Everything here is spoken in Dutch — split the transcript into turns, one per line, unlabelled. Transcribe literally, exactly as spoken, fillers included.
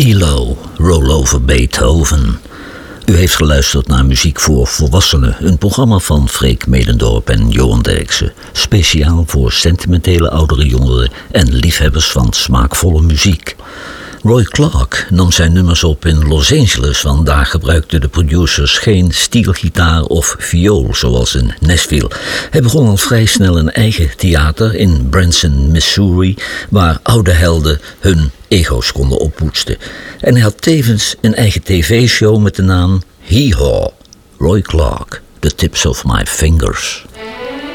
E L O, Roll Over Beethoven. U heeft geluisterd naar Muziek voor Volwassenen, een programma van Freek Medendorp en Johan Derksen. Speciaal voor sentimentele oudere jongeren en liefhebbers van smaakvolle muziek. Roy Clark nam zijn nummers op in Los Angeles, want daar gebruikten de producers geen steelgitaar of viool zoals in Nashville. Hij begon al vrij snel een eigen theater in Branson, Missouri, waar oude helden hun ego's konden oppoetsen. En hij had tevens een eigen tv-show met de naam Hee Haw. Roy Clark, The Tips of My Fingers.